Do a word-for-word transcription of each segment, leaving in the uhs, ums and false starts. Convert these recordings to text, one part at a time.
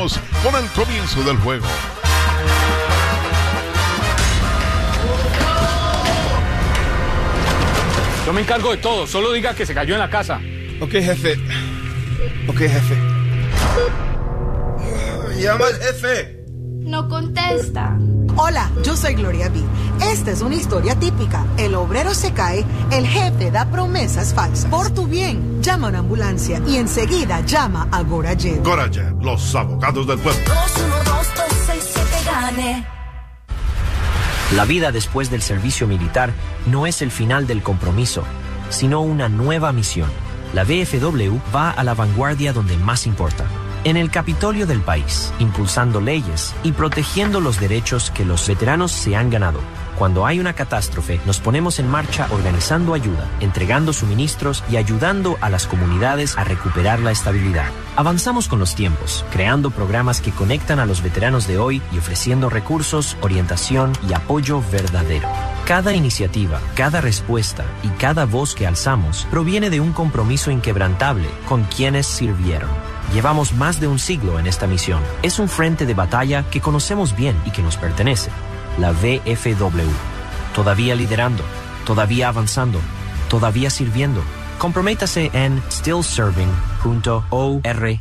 Continuamos con el comienzo del juego. Yo me encargo de todo, solo diga que se cayó en la casa. Ok, jefe. Ok, jefe. Llama al jefe. No contesta. Hola, yo soy Gloria B. Esta es una historia típica. El obrero se cae, el jefe da promesas falsas. Por tu bien, llama a una ambulancia y enseguida llama a Gorajet. Gorajet, los abogados del pueblo. dos uno dos dos seis siete gane. La vida después del servicio militar no es el final del compromiso, sino una nueva misión. La V F W va a la vanguardia donde más importa, en el Capitolio del país, impulsando leyes y protegiendo los derechos que los veteranos se han ganado. Cuando hay una catástrofe, nos ponemos en marcha organizando ayuda, entregando suministros y ayudando a las comunidades a recuperar la estabilidad. Avanzamos con los tiempos, creando programas que conectan a los veteranos de hoy y ofreciendo recursos, orientación y apoyo verdadero. Cada iniciativa, cada respuesta y cada voz que alzamos proviene de un compromiso inquebrantable con quienes sirvieron. Llevamos más de un siglo en esta misión. Es un frente de batalla que conocemos bien y que nos pertenece. La V F W. Todavía liderando, todavía avanzando, todavía sirviendo. Comprométase en still serving punto org.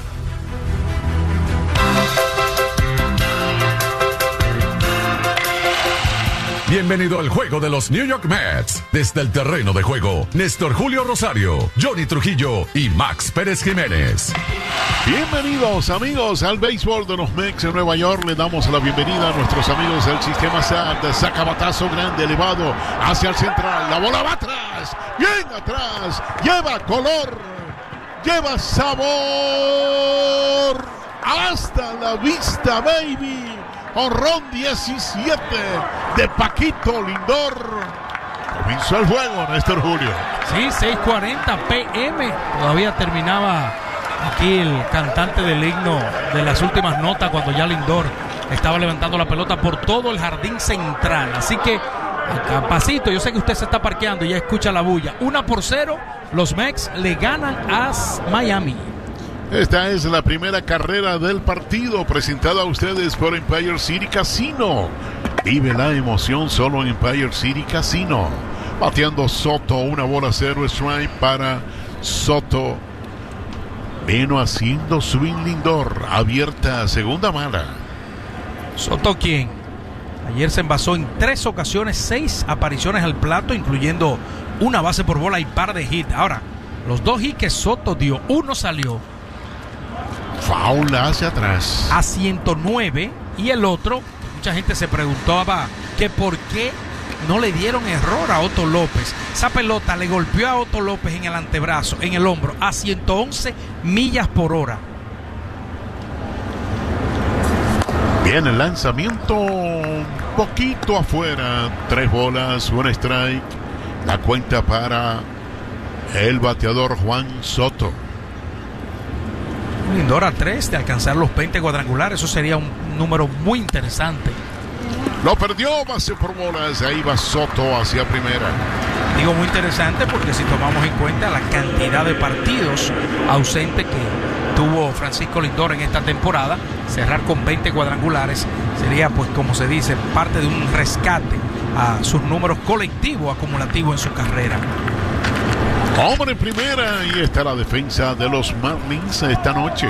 Bienvenido al juego de los New York Mets. Desde el terreno de juego, Néstor Julio Rosario, Johnny Trujillo y Max Pérez Jiménez. Bienvenidos amigos al béisbol de los Mets en Nueva York. Le damos la bienvenida a nuestros amigos del sistema S A T. Saca batazo grande, elevado hacia el central. La bola va atrás, bien atrás. Lleva color, lleva sabor. Hasta la vista, baby. Honrón diecisiete de Paquito Lindor. Comenzó el juego, Néstor Julio. Sí, seis cuarenta P M. Todavía terminaba aquí el cantante del himno de las últimas notas cuando ya Lindor estaba levantando la pelota por todo el jardín central. Así que, a pasito, yo sé que usted se está parqueando y ya escucha la bulla. Una por cero, los Mets le ganan a Miami. Esta es la primera carrera del partido, presentada a ustedes por Empire City Casino. Vive la emoción solo en Empire City Casino. Bateando Soto, una bola cero strike para Soto. Vino haciendo swing Lindor, abierta segunda mala. Soto, quien ayer se envasó en tres ocasiones, seis apariciones al plato, incluyendo una base por bola y par de hits. Ahora, los dos hits que Soto dio, uno salió foul hacia atrás a ciento nueve y el otro, mucha gente se preguntaba que por qué no le dieron error a Otto López. Esa pelota le golpeó a Otto López en el antebrazo, en el hombro, a ciento once millas por hora. Bien, el lanzamiento un poquito afuera, tres bolas, un strike. La cuenta para el bateador Juan Soto. Lindor a tres de alcanzar los veinte cuadrangulares, eso sería un número muy interesante. Lo perdió, base por bolas, ahí va Soto hacia primera. Digo muy interesante porque si tomamos en cuenta la cantidad de partidos ausentes que tuvo Francisco Lindor en esta temporada, cerrar con veinte cuadrangulares sería, pues como se dice, parte de un rescate a sus números colectivos acumulativos en su carrera. Hombre en primera, y está la defensa de los Marlins esta noche.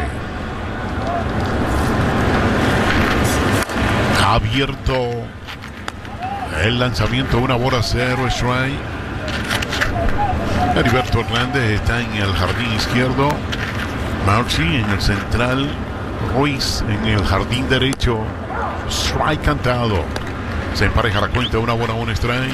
Abierto el lanzamiento, una bola cero strike. Heriberto Hernández está en el jardín izquierdo, Marchi en el central, Ruiz en el jardín derecho. Strike cantado. Se empareja la cuenta, una bola, un strike.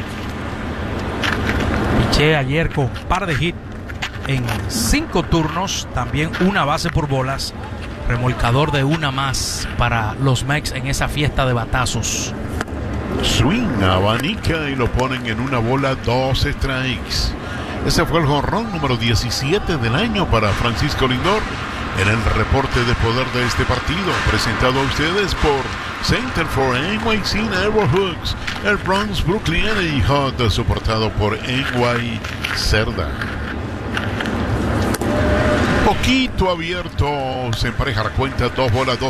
Piché ayer con par de hits en cinco turnos, también una base por bolas, remolcador de una más para los Mets en esa fiesta de batazos. Swing, abanica y lo ponen en una bola, dos strikes. Ese fue el jonrón número diecisiete del año para Francisco Lindor en el reporte de poder de este partido, presentado a ustedes por Center for N Y C Neighborhoods, el Bronx Brooklyn Energy Hut, soportado por N Y Cerda. Poquito abierto, se empareja la cuenta, dos bolas, dos